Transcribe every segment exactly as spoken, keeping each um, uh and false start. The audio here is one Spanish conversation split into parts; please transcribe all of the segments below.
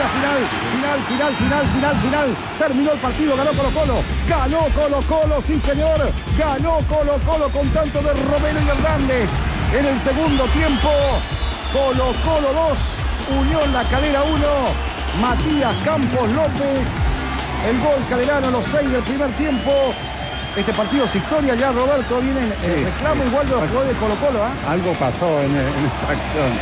final, final, final, final, final, final. Terminó el partido, ganó Colo-Colo. Ganó Colo-Colo, sí señor. Ganó Colo-Colo con tanto de Romero y Hernández. En el segundo tiempo, Colo-Colo dos, Unión La Calera uno. Matías Campos López. El gol calerano a los seis del primer tiempo. Este partido es historia ya, Roberto. Viene el sí, reclamo sí. igual de los jugadores de Colo-Colo. ¿eh? Algo pasó en, en esta acción.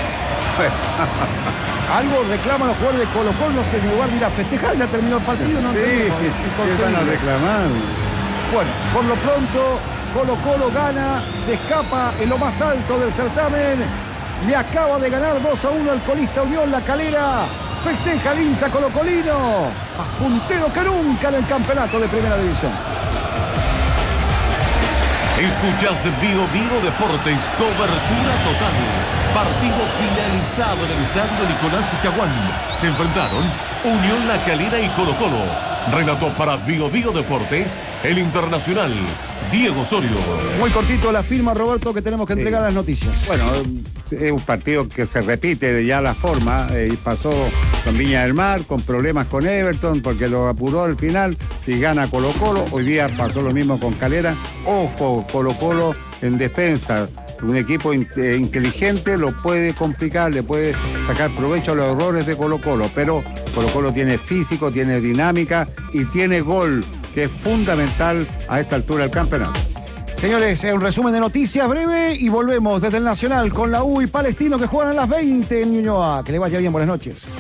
Algo reclaman los jugadores de Colo-Colo, no sé, en lugar de ir a festejar, ya terminó el partido, no sí, ¿qué van a reclamar? Bueno, por lo pronto, Colo-Colo gana, se escapa en lo más alto del certamen, le acaba de ganar dos a uno al colista Unión La Calera, festeja el hincha colocolino, más puntero que nunca en el campeonato de Primera División. Escuchás Bio Bio Deportes, cobertura total. Partido finalizado en el estadio Nicolás Chaguán. Se enfrentaron Unión La Calera y Colo-Colo. Relató para Bio Bio Deportes el internacional Diego Osorio. Muy cortito la firma, Roberto, que tenemos que entregar sí. las noticias. Bueno, es un partido que se repite de ya la forma. Eh, pasó con Viña del Mar, con problemas con Everton, porque lo apuró al final y gana Colo-Colo. Hoy día pasó lo mismo con Calera. Ojo, Colo-Colo en defensa. Un equipo in- inteligente lo puede complicar, le puede sacar provecho a los errores de Colo-Colo, pero Colo-Colo tiene físico, tiene dinámica y tiene gol, que es fundamental a esta altura del campeonato. Señores, un resumen de noticias breve y volvemos desde el Nacional con la U y Palestino que juegan a las veinte en Ñuñoa. Que le vaya bien, buenas noches.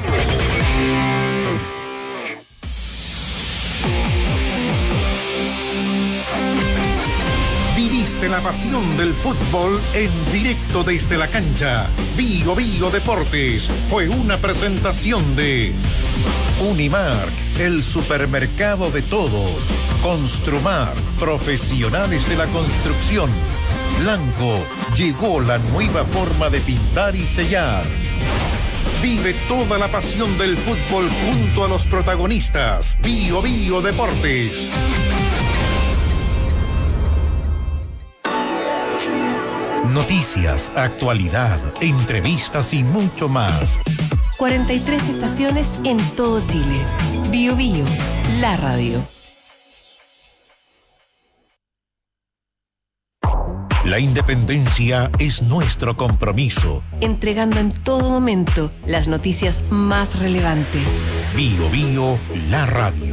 Viviste la pasión del fútbol en directo desde la cancha. Bio Bio Deportes fue una presentación de Unimark, el supermercado de todos. Construmar, profesionales de la construcción. Blanco, llegó la nueva forma de pintar y sellar. Vive toda la pasión del fútbol junto a los protagonistas. Bio Bio Deportes. Noticias, actualidad, entrevistas y mucho más. cuarenta y tres estaciones en todo Chile. Bio Bio, la radio. La independencia es nuestro compromiso. Entregando en todo momento las noticias más relevantes. Bio Bio, la radio.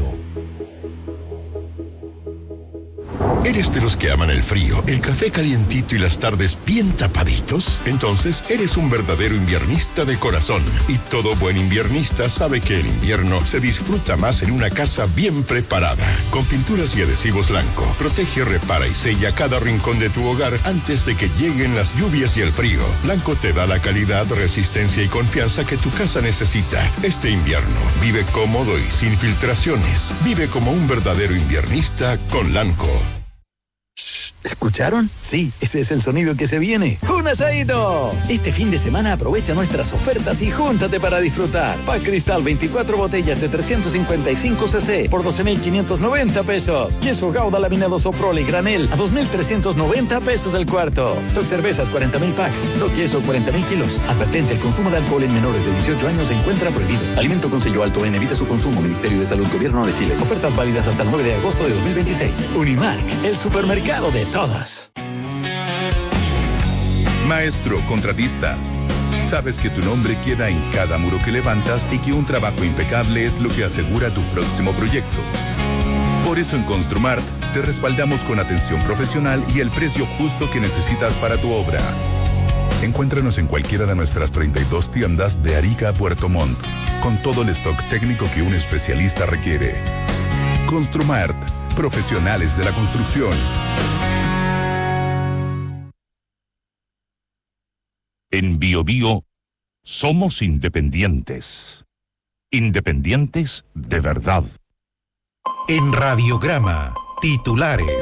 ¿Eres de los que aman el frío, el café calientito y las tardes bien tapaditos? Entonces eres un verdadero inviernista de corazón. Y todo buen inviernista sabe que el invierno se disfruta más en una casa bien preparada. Con pinturas y adhesivos Blanco, protege, repara y sella cada rincón de tu hogar antes de que lleguen las lluvias y el frío. Blanco te da la calidad, resistencia y confianza que tu casa necesita. Este invierno, vive cómodo y sin filtraciones. Vive como un verdadero inviernista con Blanco. ¿Escucharon? Sí, ese es el sonido que se viene. ¡Un asadito! Este fin de semana aprovecha nuestras ofertas y júntate para disfrutar. Pack Cristal, veinticuatro botellas de trescientos cincuenta y cinco centilitros por doce mil quinientos noventa pesos. Queso Gouda laminado Soprole granel a dos mil trescientos noventa pesos el cuarto. Stock cervezas, cuarenta mil packs. Stock queso, cuarenta mil kilos. Advertencia, el consumo de alcohol en menores de dieciocho años se encuentra prohibido. Alimento con sello alto en, evita su consumo. Ministerio de Salud, Gobierno de Chile. Ofertas válidas hasta el nueve de agosto de dos mil veintiséis. Unimark, el supermercado de todas. Maestro contratista, sabes que tu nombre queda en cada muro que levantas y que un trabajo impecable es lo que asegura tu próximo proyecto. Por eso en Construmart te respaldamos con atención profesional y el precio justo que necesitas para tu obra. Encuéntranos en cualquiera de nuestras treinta y dos tiendas de Arica a Puerto Montt, con todo el stock técnico que un especialista requiere. Construmart, profesionales de la construcción. En Bio Bio somos independientes. Independientes de verdad. En Radiograma, titulares.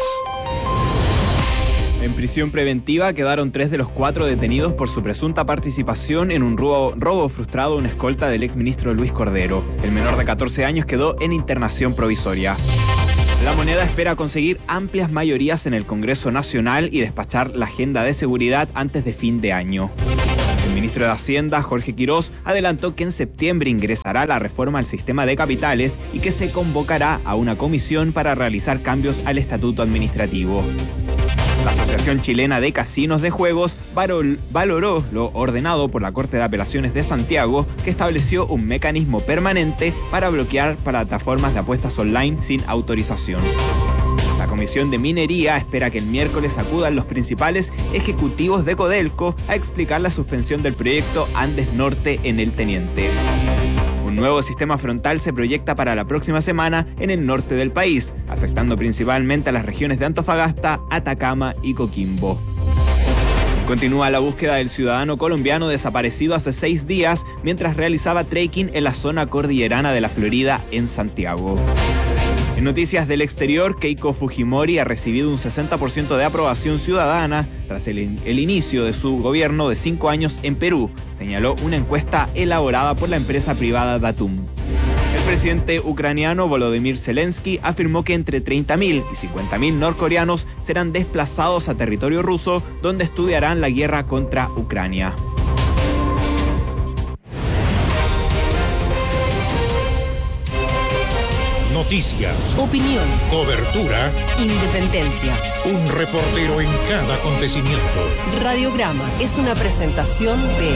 En prisión preventiva quedaron tres de los cuatro detenidos por su presunta participación en un robo, robo frustrado a una escolta del exministro Luis Cordero. El menor de catorce años quedó en internación provisoria. La Moneda espera conseguir amplias mayorías en el Congreso Nacional y despachar la agenda de seguridad antes de fin de año. El ministro de Hacienda, Jorge Quirós, adelantó que en septiembre ingresará la reforma al sistema de capitales y que se convocará a una comisión para realizar cambios al estatuto administrativo. La Asociación Chilena de Casinos de Juegos valoró lo ordenado por la Corte de Apelaciones de Santiago, que estableció un mecanismo permanente para bloquear plataformas de apuestas online sin autorización. La Comisión de Minería espera que el miércoles acudan los principales ejecutivos de Codelco a explicar la suspensión del proyecto Andes Norte en El Teniente. Un nuevo sistema frontal se proyecta para la próxima semana en el norte del país, afectando principalmente a las regiones de Antofagasta, Atacama y Coquimbo. Continúa la búsqueda del ciudadano colombiano desaparecido hace seis días mientras realizaba trekking en la zona cordillerana de la Florida, en Santiago. En noticias del exterior, Keiko Fujimori ha recibido un sesenta por ciento de aprobación ciudadana tras el, el inicio de su gobierno de cinco años en Perú, señaló una encuesta elaborada por la empresa privada Datum. El presidente ucraniano Volodymyr Zelensky afirmó que entre treinta mil y cincuenta mil norcoreanos serán desplazados a territorio ruso, donde estudiarán la guerra contra Ucrania. Noticias, Opinión, cobertura, independencia. un reportero en cada acontecimiento. Radiograma es una presentación de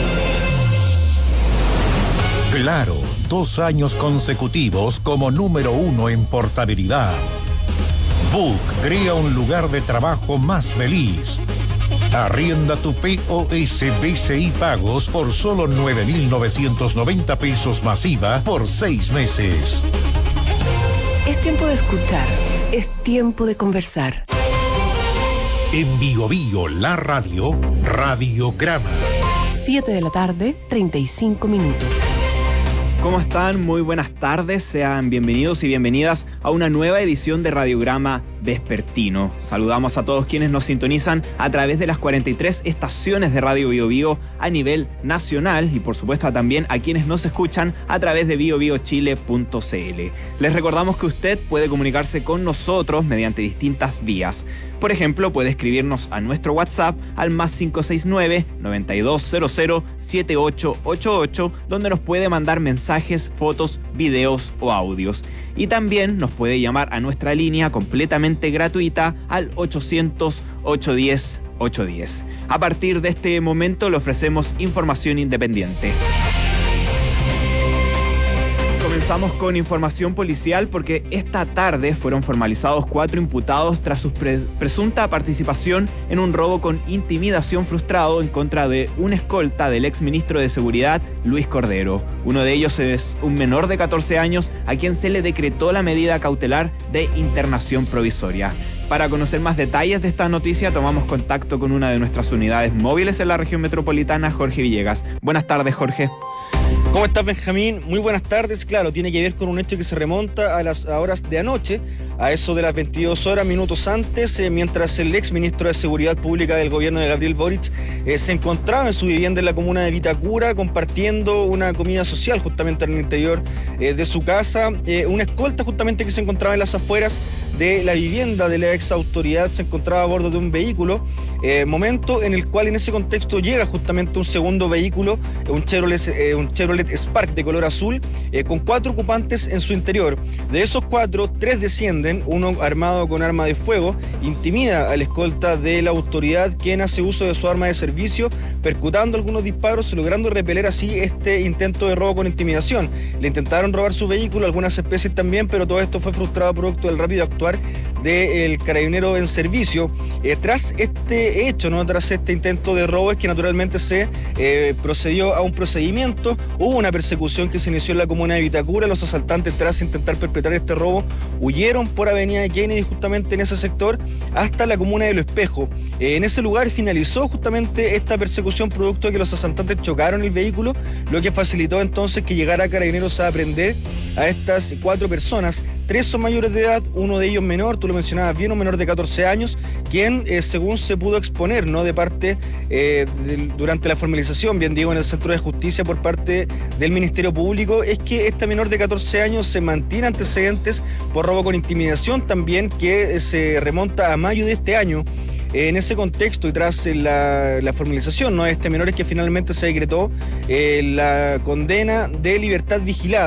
Claro, dos años consecutivos como número uno en portabilidad. Book crea un lugar de trabajo más feliz. Arrienda tu P O S B C I Pagos por solo nueve mil novecientos noventa pesos masiva por seis meses. Es tiempo de escuchar, es tiempo de conversar. En Bio Bio, la radio, Radiograma. siete de la tarde, treinta y cinco minutos. ¿Cómo están? Muy buenas tardes, sean bienvenidos y bienvenidas a una nueva edición de Radiograma Vespertino. Saludamos a todos quienes nos sintonizan a través de las cuarenta y tres estaciones de Radio Bio Bio a nivel nacional y por supuesto también a quienes nos escuchan a través de bio bio chile punto c l. Les recordamos que usted puede comunicarse con nosotros mediante distintas vías. Por ejemplo, puede escribirnos a nuestro WhatsApp al más cinco seis nueve, nueve dos cero cero, siete ocho ocho ocho, donde nos puede mandar mensajes, fotos, videos o audios. Y también nos puede llamar a nuestra línea completamente gratuita al ochocientos, ochocientos diez, ochocientos diez. A partir de este momento le ofrecemos información independiente. Comenzamos con información policial porque esta tarde fueron formalizados cuatro imputados tras su pre- presunta participación en un robo con intimidación frustrado en contra de un escolta del exministro de Seguridad, Luis Cordero. Uno de ellos es un menor de catorce años a quien se le decretó la medida cautelar de internación provisoria. Para conocer más detalles de esta noticia, tomamos contacto con una de nuestras unidades móviles en la región metropolitana, Jorge Villegas. Buenas tardes, Jorge. ¿Cómo estás, Benjamín? Muy buenas tardes. Claro, tiene que ver con un hecho que se remonta a las horas de anoche, a eso de las veintidós horas, minutos antes, eh, mientras el ex ministro de Seguridad Pública del gobierno de Gabriel Boric eh, se encontraba en su vivienda en la comuna de Vitacura compartiendo una comida social justamente en el interior eh, de su casa. Eh, una escolta justamente que se encontraba en las afueras de la vivienda de la ex autoridad se encontraba a bordo de un vehículo, eh, momento en el cual en ese contexto llega justamente un segundo vehículo, un Chevrolet, eh, un Chevrolet Spark de color azul, eh, con cuatro ocupantes en su interior. De esos cuatro, tres descienden, uno armado con arma de fuego, intimida al escolta de la autoridad, quien hace uso de su arma de servicio, percutando algunos disparos, logrando repeler así este intento de robo con intimidación. Le intentaron robar su vehículo, algunas especies también, pero todo esto fue frustrado producto del rápido actuar del carabinero en servicio. Eh, tras este hecho, ¿no? tras este intento de robo, es que naturalmente se eh, procedió a un procedimiento. Hubo una persecución que se inició en la comuna de Vitacura. Los asaltantes, tras intentar perpetrar este robo, huyeron por Avenida Kennedy, justamente en ese sector, hasta la comuna de Lo Espejo. Eh, en ese lugar finalizó justamente esta persecución producto de que los asaltantes chocaron el vehículo, lo que facilitó entonces que llegara Carabineros a aprender a estas cuatro personas. Tres son mayores de edad, uno de ellos menor, tú lo mencionabas bien, un menor de catorce años, quien eh, según se pudo exponer, ¿no? de parte, eh, de, durante la formalización, bien digo, en el Centro de Justicia por parte del Ministerio Público, es que este menor de catorce años se mantiene antecedentes por robo con intimidación también, que eh, se remonta a mayo de este año. En ese contexto y tras la, la formalización, ¿no?, de este menor, es que finalmente se decretó eh, la condena de libertad vigilada.